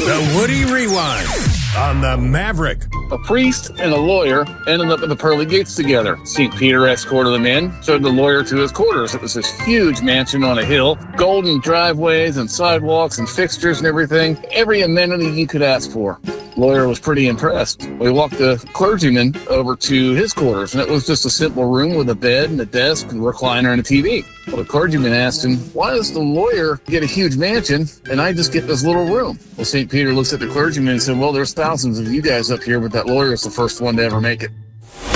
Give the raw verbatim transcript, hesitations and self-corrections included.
The Woody Rewind on the Maverick. A priest and a lawyer ended up at the pearly gates together. Saint Peter escorted them in, showed the lawyer to his quarters. It was this huge mansion on a hill, golden driveways and sidewalks and fixtures and everything, every amenity you could ask for. The lawyer was pretty impressed. We walked the clergyman over to his quarters, and it was just a simple room with a bed and a desk and a recliner and a T V. Well, the clergyman asked him, why does the lawyer get a huge mansion and I just get this little room? Well, Saint Peter looks at the clergyman and said, well, there's thousands of you guys up here, but that lawyer is the first one to ever make it.